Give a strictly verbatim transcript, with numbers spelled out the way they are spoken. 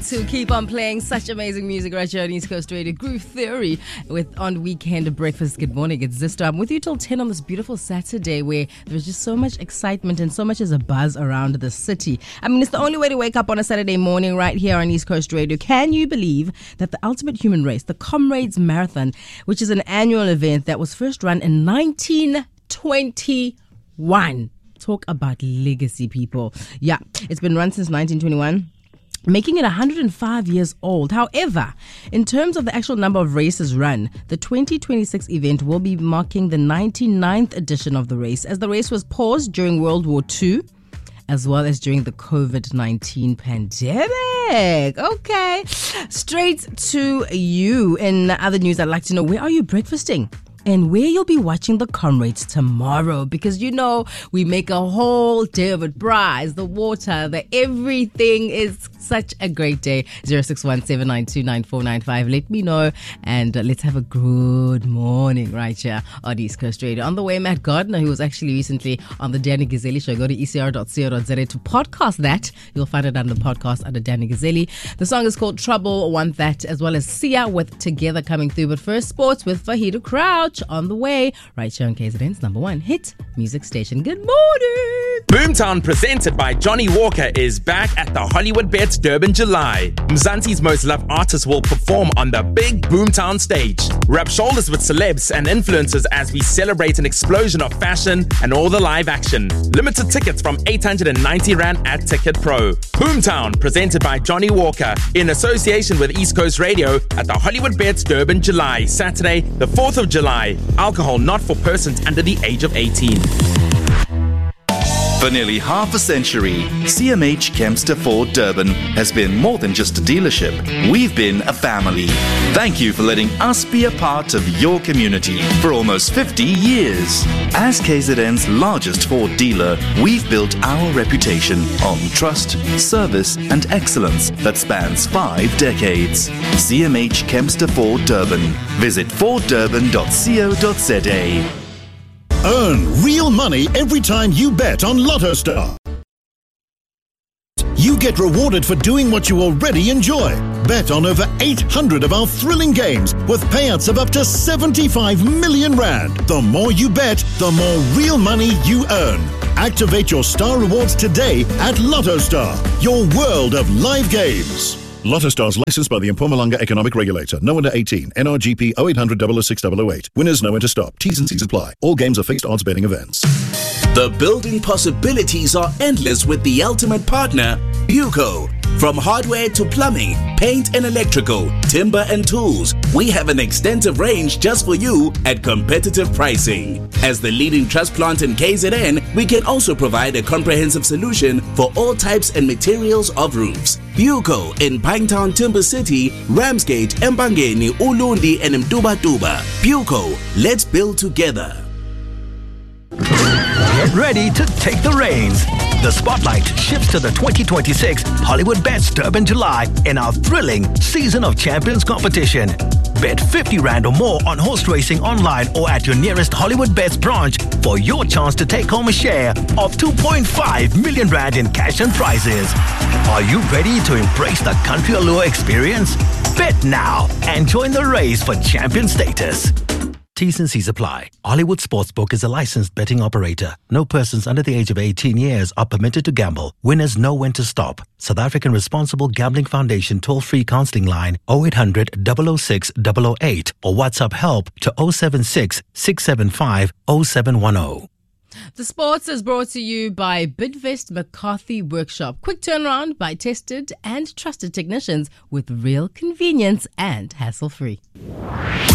To keep on playing such amazing music right here on East Coast Radio, Groove Theory with On Weekend Breakfast. Good morning, it's Zisto. I'm with you till ten on this beautiful Saturday where there's just so much excitement and so much as a buzz around the city. I mean, it's the only way to wake up on a Saturday morning right here on East Coast Radio. Can you believe that the Ultimate Human Race, the Comrades Marathon, which is an annual event that was first run in nineteen twenty-one. Talk about legacy, people. Yeah, it's been run since nineteen twenty-one. Making it one hundred five years old. However, in terms of the actual number of races run, the twenty twenty-six event will be marking the ninety-ninth edition of the race, as the race was paused during World War Two, as well as during the covid nineteen pandemic. Okay, straight to you. In other news, I'd like to know, where are you breakfasting? And where you'll be watching the Comrades tomorrow, because you know we make a whole day of it. Bras, the water, the everything is such a great day. zero six one seven nine two nine four nine five. Let me know, and uh, let's have a good morning right here on East Coast Radio. On the way, Matt Gardner, who was actually recently on the Danny Gazzelli show. Go to e c r dot co dot z a to podcast that. You'll find it under the podcast under Danny Gazzelli. The song is called Trouble, Want That, as well as Sia with Together coming through. But first, sports with Fahida Crouch on the way, right here on K Z N's number one hit music station. Good morning. Boomtown, presented by Johnny Walker, is back at the Hollywood Bets Durban July. Mzansi's most loved artists will perform on the big Boomtown stage. Rub shoulders with celebs and influencers as we celebrate an explosion of fashion and all the live action. Limited tickets from eight hundred ninety rand at Ticket Pro. Boomtown, presented by Johnny Walker, in association with East Coast Radio at the Hollywood Bets Durban July, Saturday, the fourth of July. Alcohol not for persons under the age of eighteen. For nearly half a century, C M H Kempster Ford Durban has been more than just a dealership. We've been a family. Thank you for letting us be a part of your community for almost fifty years. As K Z N's largest Ford dealer, we've built our reputation on trust, service, and excellence that spans five decades. C M H Kempster Ford Durban. Visit ford durban dot co dot z a. Earn real money every time you bet on LottoStar. You get rewarded for doing what you already enjoy. Bet on over eight hundred of our thrilling games with payouts of up to seventy-five million rand. The more you bet, the more real money you earn. Activate your Star Rewards today at LottoStar, your world of live games. LottoStar is licensed by the Mpumalanga Economic Regulator. No under eighteen. N R G P oh eight hundred, double oh six, double oh eight. Winners know when to stop. T's and C's apply. All games are fixed odds betting events. The building possibilities are endless with the ultimate partner, Buco. From hardware to plumbing, paint and electrical, timber and tools, we have an extensive range just for you at competitive pricing. As the leading truss plant in K Z N, we can also provide a comprehensive solution for all types and materials of roofs. Buco in Pinetown, Timber City, Ramsgate, Mpangeni, Ulundi and Mtubatuba. Buco, let's build together. Get ready to take the reins. The spotlight shifts to the twenty twenty-six Hollywood Bets Durban July in our thrilling Season of Champions competition. Bet fifty rand or more on horse racing online or at your nearest Hollywood Bets branch for your chance to take home a share of two point five million rand in cash and prizes. Are you ready to embrace the country allure experience? Bet now and join the race for champion status. T's and C's apply. Hollywood Sportsbook is a licensed betting operator. No persons under the age of eighteen years are permitted to gamble. Winners know when to stop. South African Responsible Gambling Foundation toll-free counseling line oh eight hundred, double oh six, double oh eight or WhatsApp help to oh seven six, six seven five, oh seven one oh. The sports is brought to you by Bidvest McCarthy Workshop. Quick turnaround by tested and trusted technicians with real convenience and hassle-free.